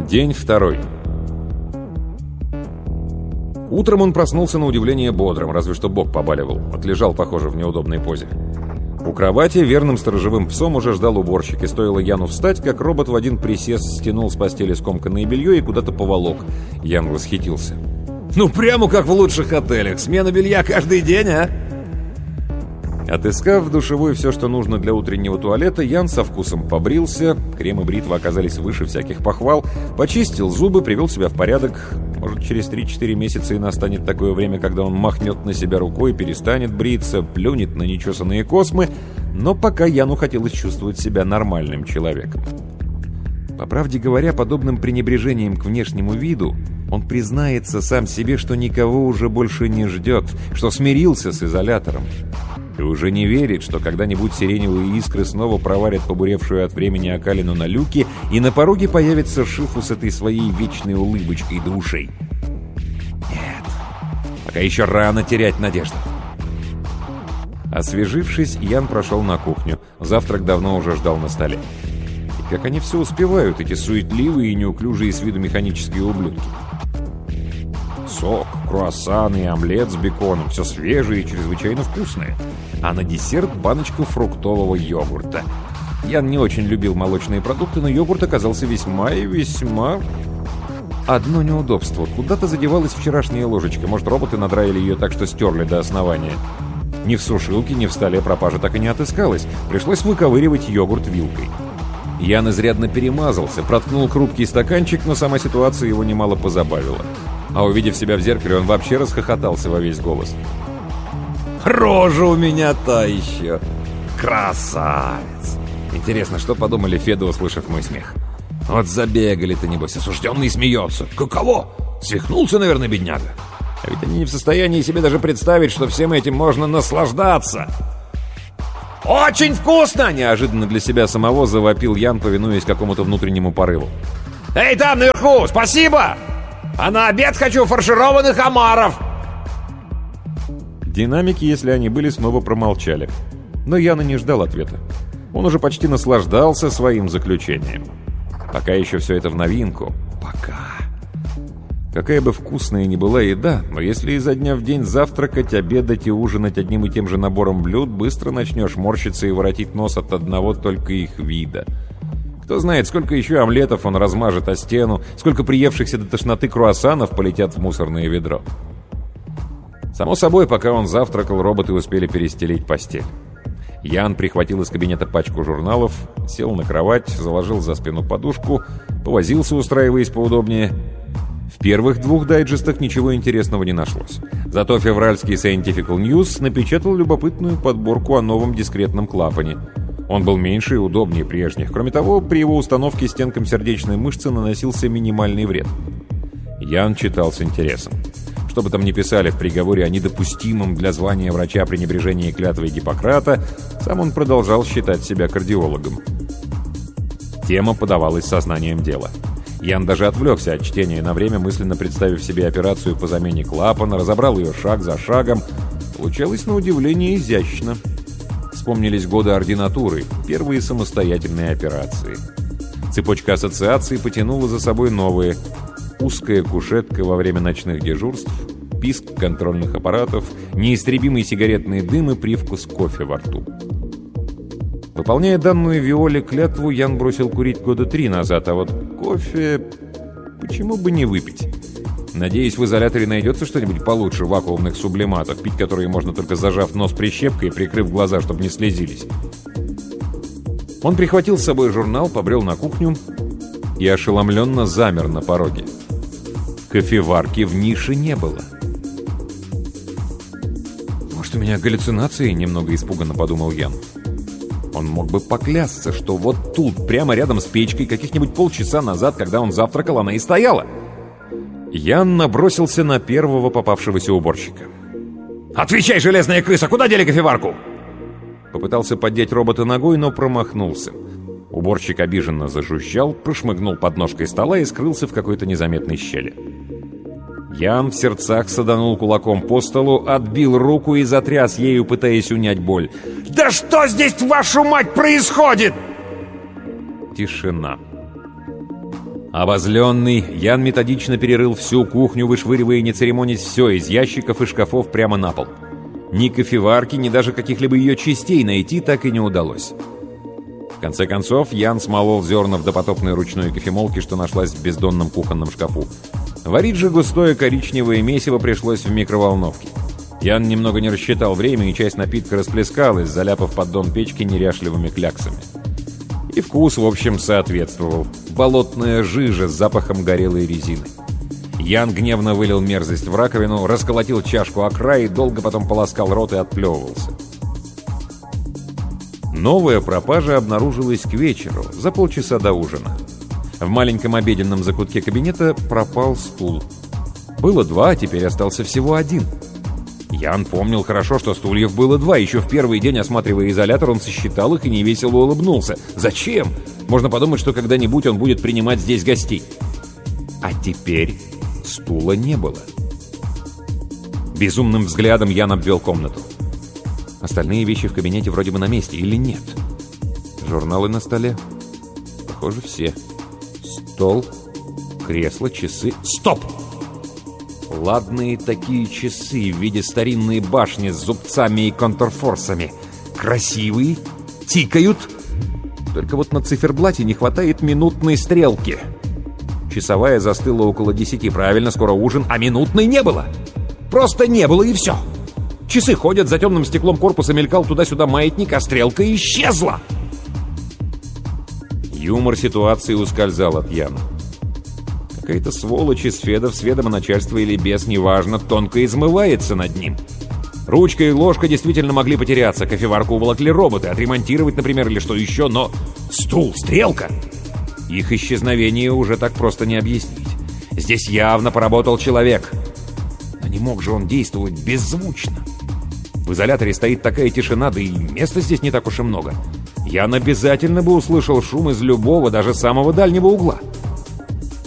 День второй. Утром он проснулся на удивление бодрым, разве что бок побаливал. Отлежал, похоже, в неудобной позе. У кровати верным сторожевым псом уже ждал уборщик, и стоило Яну встать, как робот в один присест стянул с постели скомканное белье и куда-то поволок. Ян восхитился. «Ну прямо как в лучших отелях! Смена белья каждый день, а?» Отыскав в душевой все, что нужно для утреннего туалета, Ян со вкусом побрился, крем и бритва оказались выше всяких похвал, почистил зубы, привел себя в порядок. Может, через 3-4 месяца и настанет такое время, когда он махнет на себя рукой, перестанет бриться, плюнет на нечесанные космы, но пока Яну хотелось чувствовать себя нормальным человеком. По правде говоря, подобным пренебрежением к внешнему виду он признается сам себе, что никого уже больше не ждет, что смирился с изолятором. И уже не верит, что когда-нибудь сиреневые искры снова проварят побуревшую от времени окалину на люке, и на пороге появится Шифу с этой своей вечной улыбочкой до ушей. Нет, пока еще рано терять надежду. Освежившись, Ян прошел на кухню. Завтрак давно уже ждал на столе. И как они все успевают, эти суетливые и неуклюжие с виду механические ублюдки. Сок, круассаны и омлет с беконом. Все свежее и чрезвычайно вкусное. А на десерт баночка фруктового йогурта. Ян не очень любил молочные продукты, но йогурт оказался весьма и весьма... Одно неудобство. Куда-то задевалась вчерашняя ложечка. Может, роботы надраили ее так, что стерли до основания. Ни в сушилке, ни в столе пропажа так и не отыскалась. Пришлось выковыривать йогурт вилкой. Ян изрядно перемазался, проткнул хрупкий стаканчик, но сама ситуация его немало позабавила. А увидев себя в зеркале, он вообще расхохотался во весь голос. «Рожа у меня та еще! Красавец!» Интересно, что подумали Феды, услышав мой смех? Вот забегали-то, небось, осужденный смеется. Каково? Свихнулся, наверное, бедняга. А ведь они не в состоянии себе даже представить, что всем этим можно наслаждаться. «Очень вкусно!» — неожиданно для себя самого завопил Ян, повинуясь какому-то внутреннему порыву. «Эй, там наверху, спасибо! А на обед хочу фаршированных омаров!» Динамики, если они были, снова промолчали. Но Яна не ждал ответа. Он уже почти наслаждался своим заключением. Пока еще все это в новинку. Пока. Какая бы вкусная ни была еда, но если изо дня в день завтракать, обедать и ужинать одним и тем же набором блюд, быстро начнешь морщиться и воротить нос от одного только их вида. Кто знает, сколько еще омлетов он размажет о стену, сколько приевшихся до тошноты круассанов полетят в мусорное ведро. Само собой, пока он завтракал, роботы успели перестелить постель. Ян прихватил из кабинета пачку журналов, сел на кровать, заложил за спину подушку, повозился, устраиваясь поудобнее. В первых 2 дайджестах ничего интересного не нашлось. Зато февральский Scientific News напечатал любопытную подборку о новом дискретном клапане. Он был меньше и удобнее прежних. Кроме того, при его установке стенкам сердечной мышцы наносился минимальный вред. Ян читал с интересом. Что бы там ни писали в приговоре о недопустимом для звания врача пренебрежении клятвой Гиппократа, сам он продолжал считать себя кардиологом. Тема подавалась сознанием дела. Ян даже отвлекся от чтения на время, мысленно представив себе операцию по замене клапана, разобрал ее шаг за шагом. Получалось на удивление изящно. Вспомнились годы ординатуры, первые самостоятельные операции. Цепочка ассоциаций потянула за собой новые. Узкая кушетка во время ночных дежурств, писк контрольных аппаратов, неистребимый сигаретный дым и привкус кофе во рту. Выполняя данную Виоле клятву, Ян бросил курить года 3 назад, а вот кофе... почему бы не выпить? Надеюсь, в изоляторе найдется что-нибудь получше вакуумных сублиматов, пить которые можно только зажав нос прищепкой и прикрыв глаза, чтобы не слезились. Он прихватил с собой журнал, побрел на кухню и ошеломленно замер на пороге. Кофеварки в нише не было. «Может, у меня галлюцинации?» — немного испуганно подумал Ян. Он мог бы поклясться, что вот тут, прямо рядом с печкой, каких-нибудь полчаса назад, когда он завтракал, она и стояла. Ян набросился на первого попавшегося уборщика. «Отвечай, железная крыса, куда дели кофеварку?» Попытался поддеть робота ногой, но промахнулся. Уборщик обиженно зажужжал, прошмыгнул под ножкой стола и скрылся в какой-то незаметной щели. Ян в сердцах саданул кулаком по столу, отбил руку и затряс ею, пытаясь унять боль. «Да что здесь, вашу мать, происходит?» Тишина. Обозленный, Ян методично перерыл всю кухню, вышвыривая и не церемонясь все из ящиков и шкафов прямо на пол. Ни кофеварки, ни даже каких-либо ее частей найти так и не удалось. В конце концов, Ян смолол зерна в допотопной ручной кофемолке, что нашлась в бездонном кухонном шкафу. Варить же густое коричневое месиво пришлось в микроволновке. Ян немного не рассчитал время, и часть напитка расплескалась, заляпав поддон печки неряшливыми кляксами. И вкус, в общем, соответствовал. Болотная жижа с запахом горелой резины. Ян гневно вылил мерзость в раковину, расколотил чашку о край и долго потом полоскал рот и отплевывался. Новая пропажа обнаружилась к вечеру, за полчаса до ужина. В маленьком обеденном закутке кабинета пропал стул. Было два, а теперь остался всего один. Ян помнил хорошо, что стульев было два. Еще в первый день, осматривая изолятор, он сосчитал их и невесело улыбнулся. Зачем? Можно подумать, что когда-нибудь он будет принимать здесь гостей. А теперь стула не было. Безумным взглядом Ян обвел комнату. Остальные вещи в кабинете вроде бы на месте или нет? Журналы на столе? Похоже, все. Стол, кресло, часы. Стоп! Ладные такие часы в виде старинной башни с зубцами и контрфорсами. Красивые, тикают. Только вот на циферблате не хватает минутной стрелки. Часовая застыла около 10. Правильно, скоро ужин, а минутной не было. Просто не было, и все. Часы ходят, за темным стеклом корпуса мелькал туда-сюда маятник, а стрелка исчезла. Юмор ситуации ускользал от Яна. Какая-то сволочь из Федов с ведома начальства или без, неважно, тонко измывается над ним. Ручка и ложка действительно могли потеряться, кофеварку уволокли роботы, отремонтировать, например, или что еще, но стул, стрелка! Их исчезновение уже так просто не объяснить. Здесь явно поработал человек. Но не мог же он действовать беззвучно. В изоляторе стоит такая тишина, да и места здесь не так уж и много. Ян обязательно бы услышал шум из любого, даже самого дальнего угла.